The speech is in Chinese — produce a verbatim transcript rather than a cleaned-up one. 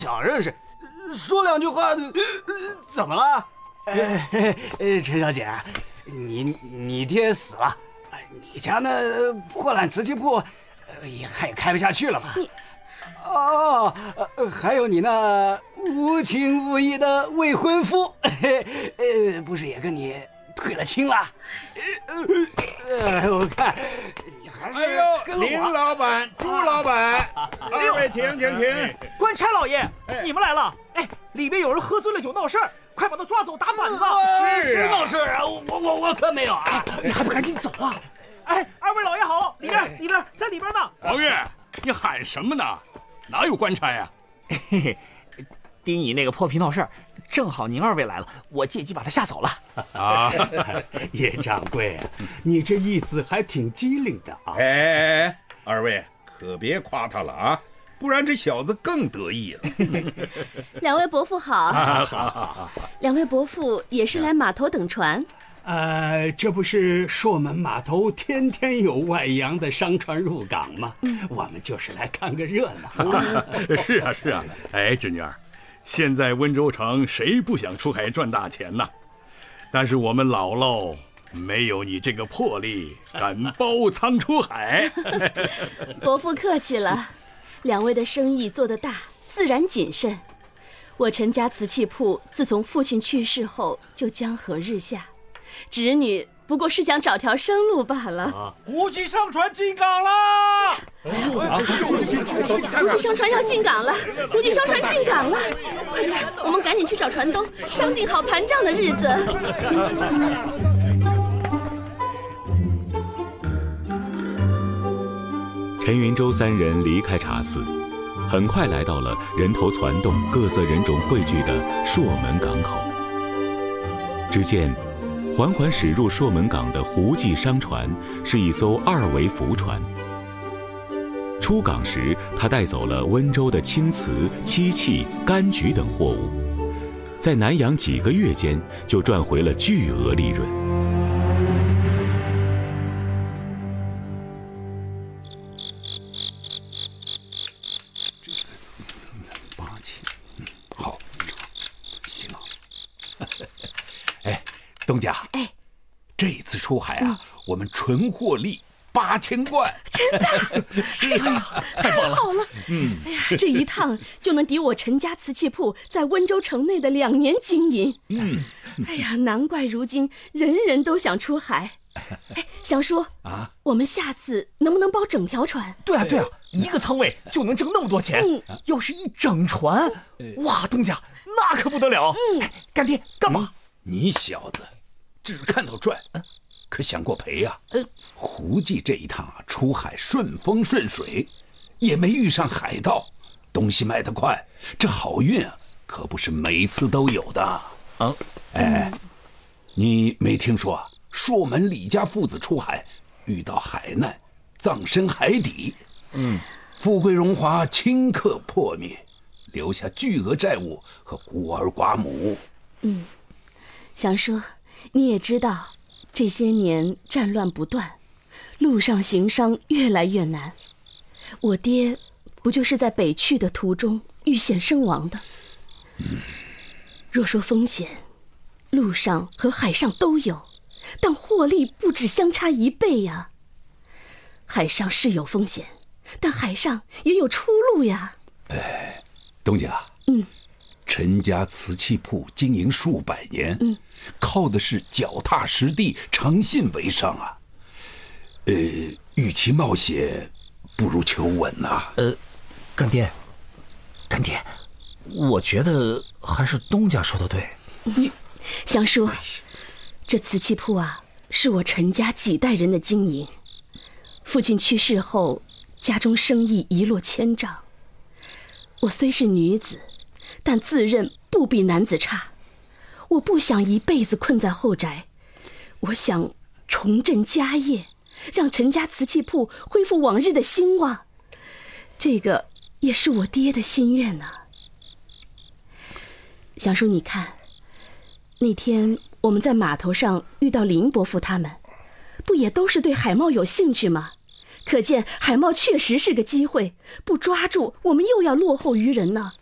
想认识，说两句话，呃、怎么了？呃，呃，陈小姐，你你爹死了，你家那破烂瓷器铺，呃，也开开不下去了吧？你，哦，呃，还有你那无情无义的未婚夫，呃，不是也跟你退了亲了？呃，我看你还是跟我。 哎呦，林老板、朱老板，二位请请请。 官差老爷，哎、你们来了。哎，里面有人喝醉了酒闹事儿，快把他抓走打板子。 是是闹事啊，我我我可没有啊！ 你还不赶紧走啊！哎，二位老爷好，里边里边在里边呢。 王爷，你喊什么呢？哪有官差呀？ 嘿嘿，丁乙那个破皮闹事儿，正好您二位来了，我借机把他吓走了。 啊， 叶掌柜，你这意思还挺机灵的啊！ 哎哎，二位可别夸他了啊，不然这小子更得意了。 两位伯父好。 啊，好好好。 两位伯父也是来码头等船。 呃，这不是朔门码头天天有外洋的商船入港吗？嗯、我们就是来看个热闹。 是啊是啊，哎，侄女儿，现在温州城谁不想出海赚大钱呢？但是我们姥姥没有你这个魄力，敢包仓出海。 伯父客气了，两位的生意做得大，自然谨慎。我陈家瓷器铺自从父亲去世后就江河日下，侄女不过是想找条生路罢了。 国际商船进港啦！ 国际商船要进港了，国际商船进港了！快点，我们赶紧去找船东，商定好盘账的日子。 陈云洲三人离开茶肆，很快来到了人头攒动、各色人种汇聚的朔门港口。只见缓缓驶入朔门港的胡记商船是一艘二桅浮船。出港时，他带走了温州的青瓷、漆器、柑橘等货物，在南洋几个月间就赚回了巨额利润。 八千，好，行啊。哎，东家，哎，这一次出海啊，嗯、我们纯获利八千贯。 真的？是啊，太棒了！好了，嗯，哎呀，这一趟就能抵我陈家瓷器铺在温州城内的两年经营。嗯，哎呀，难怪如今人人都想出海。哎，祥叔啊，我们下次能不能包整条船？ 对啊，对啊，一个舱位就能挣那么多钱。嗯，要是一整船，哇，东家那可不得了。嗯，哎，干爹干嘛？ 嗯、你小子只看到赚，可想过赔呀、啊？嗯，胡记这一趟啊，出海顺风顺水，也没遇上海盗，东西卖得快，这好运啊，可不是每次都有的。啊，哎，你没听说啊？朔门李家父子出海，遇到海难，葬身海底。嗯，富贵荣华顷刻破灭，留下巨额债务和孤儿寡母。 嗯，祥叔，你也知道，这些年战乱不断，路上行商越来越难。我爹不就是在北去的途中遇险身亡的？嗯，若说风险，路上和海上都有。但获利不止相差一倍呀！海上是有风险，但海上也有出路呀。 哎，东家，嗯，陈家瓷器铺经营数百年，嗯，靠的是脚踏实地、诚信为上啊。呃，与其冒险，不如求稳呐、啊。 呃，干爹，干爹，我觉得还是东家说的对。 你，祥叔。这瓷器铺啊，是我陈家几代人的经营。父亲去世后，家中生意一落千丈。我虽是女子，但自认不比男子差。我不想一辈子困在后宅，我想重振家业，让陈家瓷器铺恢复往日的兴旺。这个也是我爹的心愿呐、啊。祥叔，你看，那天我们在码头上遇到林伯父他们，不也都是对海贸有兴趣吗？可见海贸确实是个机会，不抓住我们又要落后于人呢。